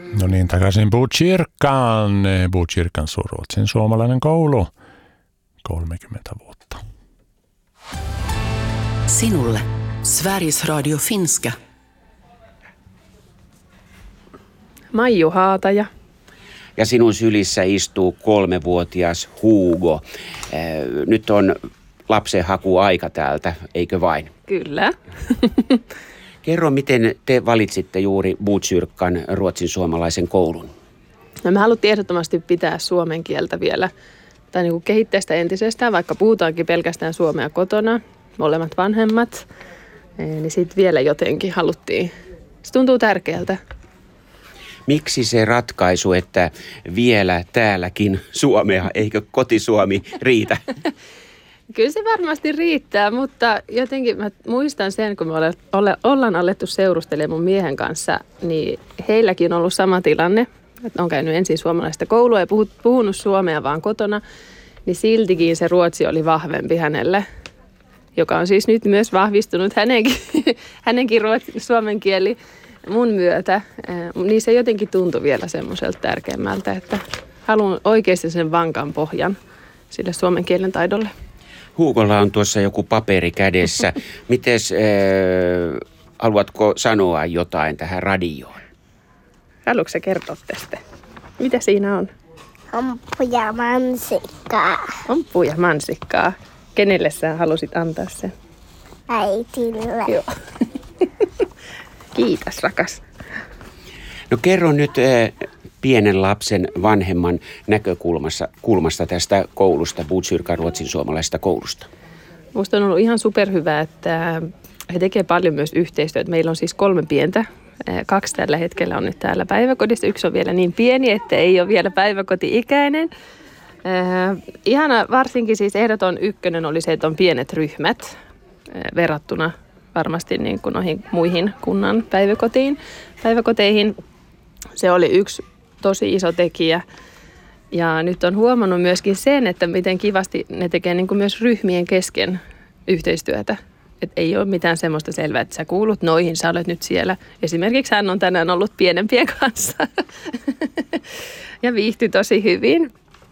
No niin, takaisin Botkyrkaan. Botkyrkan Ruotsin suomalainen koulu. 30 vuotta. Sinulle Sveriges Radio Finska. Maiju Haataja. Ja sinun sylissä istuu 3-vuotias Hugo. Nyt on lapsen hakuaika täältä, eikö vain? Kyllä. Kerro, miten te valitsitte juuri Botkyrkan ruotsin suomalaisen koulun? No, me haluttiin ehdottomasti pitää suomen kieltä vielä, tai niin kuin kehittää sitä entisestään, vaikka puhutaankin pelkästään suomea kotona, molemmat vanhemmat, niin sitten vielä jotenkin haluttiin. Se tuntuu tärkeältä. Miksi se ratkaisu, että vielä täälläkin suomea, eikö kotisuomi riitä? Kyllä se varmasti riittää, mutta jotenkin mä muistan sen, kun me ollaan alettu seurustelemaan mun miehen kanssa, niin heilläkin on ollut sama tilanne. Että on käynyt ensin suomalaista koulua ja puhunut suomea vaan kotona, niin siltikin se ruotsi oli vahvempi hänelle, joka on siis nyt myös vahvistunut hänenkin suomen kieli mun myötä. Niin se jotenkin tuntui vielä semmoiselta tärkeämmältä, että haluan oikeasti sen vankan pohjan sille suomen kielen taidolle. Hugolla on tuossa joku paperi kädessä. Mites, haluatko sanoa jotain tähän radioon? Haluatko sä kertoa tästä? Mitä siinä on? Hamppu ja mansikkaa. Hamppu ja mansikkaa. Kenelle sä halusit antaa sen? Äitille. Joo. Kiitos, rakas. No kerro nyt pienen lapsen vanhemman näkökulmasta tästä koulusta, Botkyrkan ruotsin suomalaisesta koulusta. Musta on ollut ihan superhyvä, että he tekevät paljon myös yhteistyötä. Meillä on siis 3 pientä. 2 tällä hetkellä on nyt täällä päiväkodissa. 1 on vielä niin pieni, että ei ole vielä päiväkoti-ikäinen. Ihana varsinkin siis ehdoton ykkönen oli se, että on pienet ryhmät verrattuna varmasti niin kuin noihin muihin kunnan päiväkoteihin. Se oli yksi tosi iso tekijä. Ja nyt on huomannut myöskin sen, että miten kivasti ne tekee niin kuin myös ryhmien kesken yhteistyötä. Että ei ole mitään semmoista selvää, että sä kuulut noihin, sä olet nyt siellä. Esimerkiksi hän on tänään ollut pienempien kanssa ja viihtyi tosi hyvin.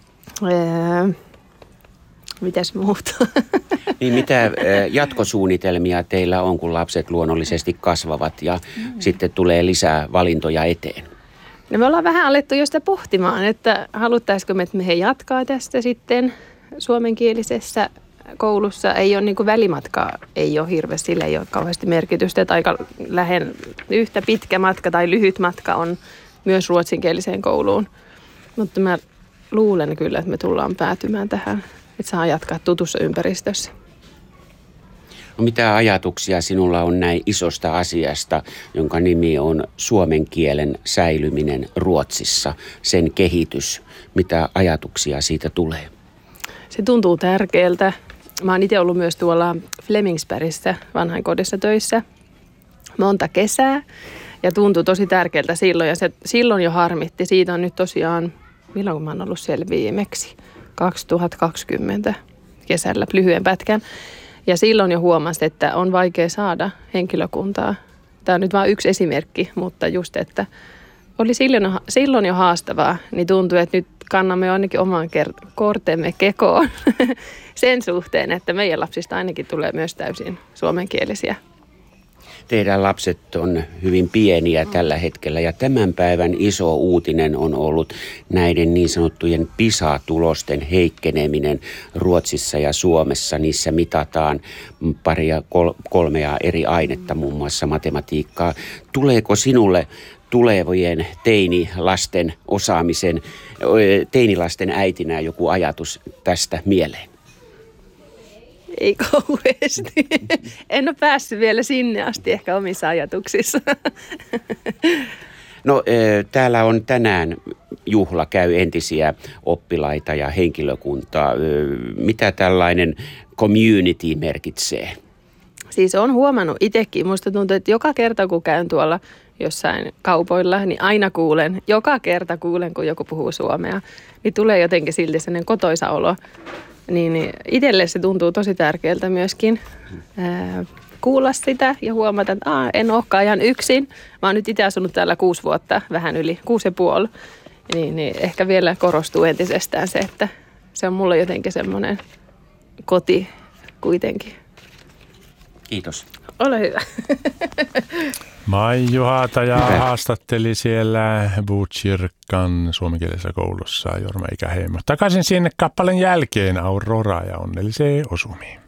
Mitäs muuta? Niin mitä jatkosuunnitelmia teillä on, kun lapset luonnollisesti kasvavat ja sitten tulee lisää valintoja eteen? No me ollaan vähän alettu jo sitä pohtimaan, että haluttaisiko me, että me he jatkaa tästä sitten suomenkielisessä koulussa. Ei ole niin kuin välimatkaa, ei ole hirveästi, sillä ei ole kauheasti merkitystä, että aika yhtä pitkä matka tai lyhyt matka on myös ruotsinkieliseen kouluun. Mutta mä luulen kyllä, että me tullaan päätymään tähän, että saa jatkaa tutussa ympäristössä. No, mitä ajatuksia sinulla on näin isosta asiasta, jonka nimi on suomen kielen säilyminen Ruotsissa, sen kehitys? Mitä ajatuksia siitä tulee? Se tuntuu tärkeältä. Mä oon itse ollut myös tuolla Flemingsbergissä vanhainkodissa töissä monta kesää ja tuntui tosi tärkeältä silloin ja se silloin jo harmitti. Siitä on nyt tosiaan, milloin mä oon ollut siellä viimeksi? 2020 kesällä lyhyen pätkän. Ja silloin jo huomasin, että on vaikea saada henkilökuntaa. Tämä on nyt vain yksi esimerkki, mutta just, että oli silloin jo haastavaa, niin tuntui, että nyt kannamme ainakin oman kortemme kekoon sen suhteen, että meidän lapsista ainakin tulee myös täysin suomenkielisiä. Teidän lapset on hyvin pieniä tällä hetkellä ja tämän päivän iso uutinen on ollut näiden niin sanottujen PISA-tulosten heikkeneminen Ruotsissa ja Suomessa. Niissä mitataan 3 eri ainetta, muun muassa matematiikkaa. Tuleeko sinulle tulevien teinilasten äitinä joku ajatus tästä mieleen? Ei kauheasti. En ole päässyt vielä sinne asti ehkä omissa ajatuksissa. No täällä on tänään juhla, käy entisiä oppilaita ja henkilökuntaa. Mitä tällainen community merkitsee? Siis olen huomannut itsekin. Musta tuntuu, että joka kerta kun käyn tuolla jossain kaupoilla, niin aina joka kerta kuulen, kun joku puhuu suomea, niin tulee jotenkin silti sellainen kotoisa olo. Niin itselle se tuntuu tosi tärkeältä myöskin kuulla sitä ja huomata, että en olekaan ihan yksin. Mä oon nyt itse asunut täällä 6 vuotta, vähän yli 6,5. Niin ehkä vielä korostuu entisestään se, että se on mulle jotenkin semmoinen koti kuitenkin. Kiitos. Ole hyvä. Maiju Haataja haastatteli siellä Botkyrkan suomenkielisessä koulussa Jorma Ikäheimo. Takaisin sinne kappaleen jälkeen Aurora ja onnelliseen osumiin.